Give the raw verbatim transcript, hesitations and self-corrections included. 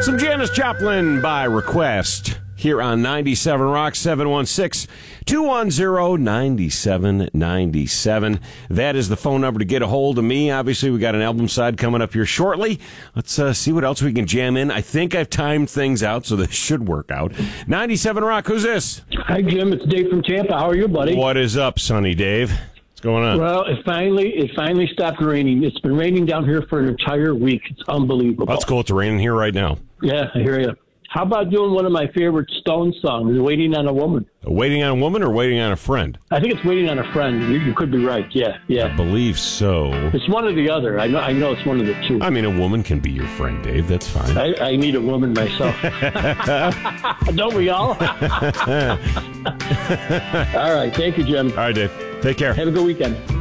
Some Janis Joplin by request here on ninety-seven Rock, seven one six, two one zero, nine seven nine seven. That is the phone number to get a hold of me. Obviously, we got an album side coming up here shortly. Let's uh, see what else we can jam in. I think I've timed things out, so this should work out. ninety-seven Rock, who's this? Hi, Jim. It's Dave from Tampa. How are you, buddy? What is up, Sonny Dave? What's going on? Well, it finally it finally stopped raining. It's been raining down here for an entire week. It's unbelievable. That's cool. It's raining here right now. Yeah, I hear you. How about doing one of my favorite Stones songs, Waiting on a Woman? Waiting on a woman or waiting on a friend? I think it's Waiting on a Friend. You, you could be right. Yeah, yeah. I believe so. It's one or the other. I know I know it's one of the two. I mean, a woman can be your friend, Dave. That's fine. I, I need a woman myself. Don't we all? All right. Thank you, Jim. All right, Dave. Take care. Have a good weekend.